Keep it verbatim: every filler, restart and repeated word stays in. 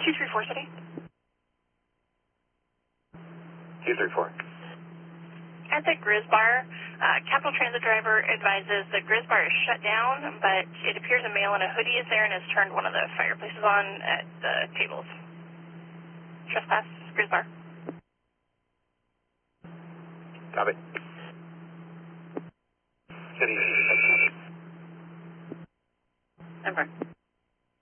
two three four City. two three four. At the Grizz Bar, uh, Capital Transit driver advises the Grizz Bar is shut down, but it appears a male in a hoodie is there and has turned one of the fireplaces on at the tables. Trespass, Grizz Bar. Copy. City. Number.